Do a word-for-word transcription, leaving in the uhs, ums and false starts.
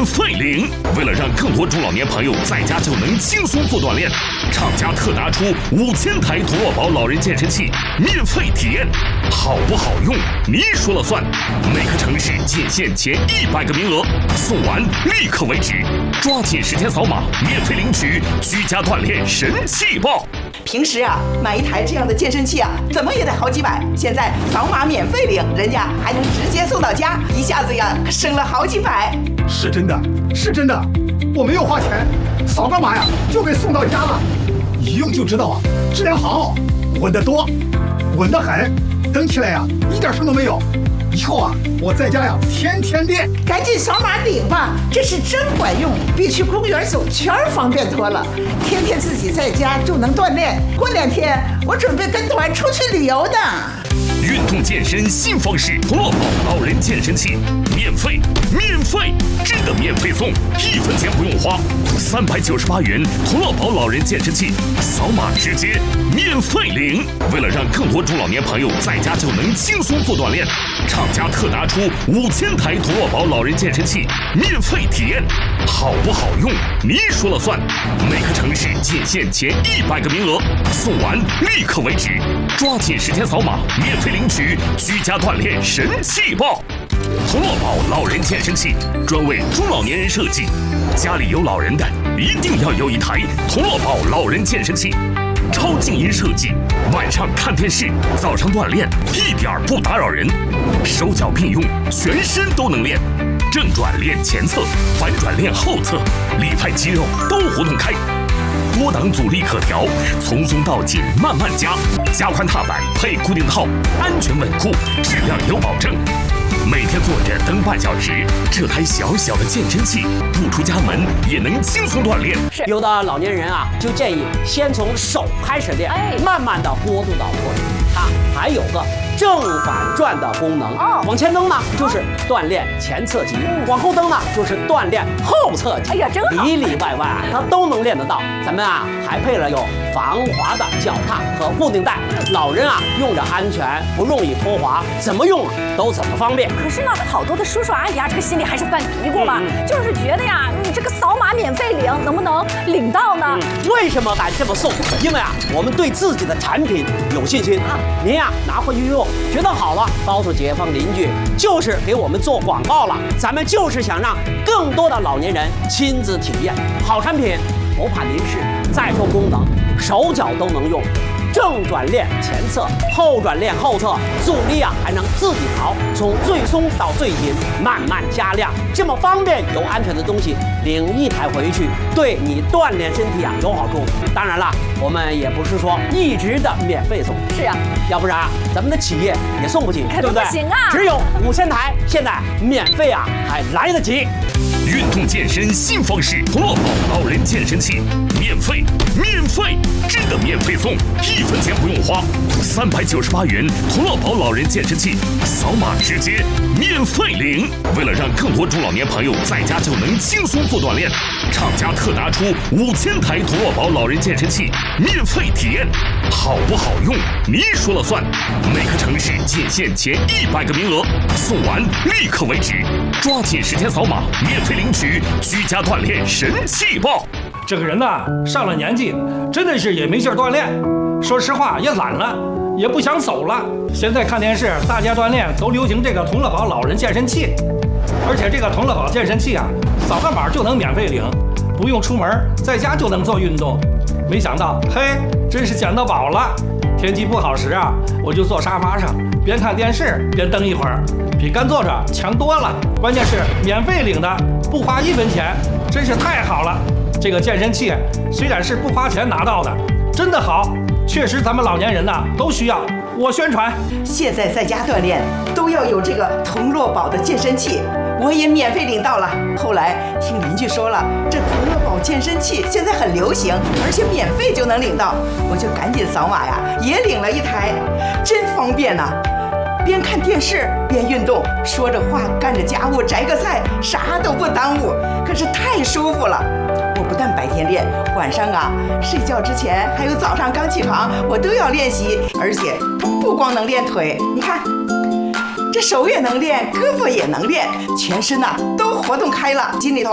免费领。为了让更多中老年朋友在家就能轻松做锻炼，厂家特拿出五千台童乐宝老人健身器免费体验，好不好用你说了算。每个城市仅限前一百个名额，送完立刻为止，抓紧时间扫码免费领取居家锻炼神器包。 平时啊，买一台这样的健身器啊，怎么也得好几百。现在扫码免费领，人家还能直接送到家，一下子呀省了好几百。 是真的，是真的，我没有花钱，扫个码呀就给送到家了。一用就知道啊，质量好，稳得多，稳得很，蹬起来呀一点声都没有。以后啊，我在家呀天天练。 赶紧扫码领吧，这是真管用，比去公园走圈方便多了。天天自己在家就能锻炼，过两天我准备跟团出去旅游呢。 运动健身新方式，童乐宝老人健身器，免费，免费，真的免费送，一分钱不用花，三百九十八元童乐宝老人健身器，扫码直接免费领。为了让更多中老年朋友在家就能轻松做锻炼，厂家特拿出五千台童乐宝老人健身器免费体验，好不好用你说了算。每个城市仅限前一百个名额，送完立刻为止，抓紧时间扫码免费领取居家锻炼神器包。童乐宝老人健身器专为中老年人设计，家里有老人的一定要有一台童乐宝老人健身器。超静音设计，晚上看电视，早上锻炼，一点不打扰人。手脚并用，全身都能练。正转练前侧，反转练后侧，里派肌肉都活动开。多档阻力可调，从松到紧慢慢加。加宽踏板配固定套，安全稳固，质量有保证。每天坐着蹬半小时，这台小小的健身器不出家门也能轻松锻炼。 有的老年人啊，就建议先从手开始练，哎、慢慢的过渡到腿。它还有个正反转的功能。哦，往前蹬呢就是锻炼前侧肌，嗯、往后蹬呢就是锻炼后侧肌。哎呀，真好！里里外外啊，它都能练得到。咱们啊还配了有防滑的脚踏和固定带，老人啊用着安全，不容易脱滑，怎么用啊都怎么方便。 可是呢，好多的叔叔阿姨啊，这个心里还是犯嘀咕嘛，嗯、就是觉得呀，你这个扫码免费领，能不能领到呢？ 嗯、为什么敢这么送？因为啊，我们对自己的产品有信心。啊、您呀拿回去用，觉得好了，告诉街坊邻居，就是给我们做广告了。咱们就是想让更多的老年人亲自体验好产品，不怕您是。再说功能，手脚都能用。正转练前侧，后转练后侧，阻力啊还能自己调，从最松到最紧，慢慢加量，这么方便又安全的东西，领一台回去，对你锻炼身体啊有好处。当然了，我们也不是说一直的免费送， 是啊， 要不然啊咱们的企业也送不起，对不对？ 不行啊， 只有五千台，现在免费啊还来得及。 运动健身新方式，童乐宝老人健身器，免费，免费，真的免费送，一分钱不用花，三百九十八元童乐宝老人健身器，扫码直接免费领。为了让更多中老年朋友在家就能轻松做锻炼，厂家特拿出五千台童乐宝老人健身器免费体验，好不好用你说了算。每个城市仅限前一百个名额，送完立刻为止，抓紧时间扫码免费领取居家锻炼神器包。 这个人呐，上了年纪，真的是也没劲儿锻炼，说实话也懒了，也不想走了。现在看电视，大家锻炼都流行这个童乐宝老人健身器，而且这个童乐宝健身器啊，扫个码就能免费领，不用出门，在家就能做运动。没想到，嘿，真是捡到宝了。天气不好时啊，我就坐沙发上，边看电视边蹬一会儿，比干坐着强多了。关键是免费领的，不花一分钱，真是太好了。这个健身器虽然是不花钱拿到的，真的好，确实咱们老年人呐都需要。我宣传， 现在在家锻炼都要有这个童乐宝的健身器，我也免费领到了。后来听邻居说了，这童乐宝健身器现在很流行，而且免费就能领到，我就赶紧扫码呀，也领了一台，真方便呐、啊。边看电视边运动，说着话干着家务，摘个菜，啥都不耽误，可是太舒服了。我不但白天练，晚上啊睡觉之前还有早上刚起床，我都要练习，而且不光能练腿，你看这手也能练，胳膊也能练，全身呐、啊、都活动开了，心里头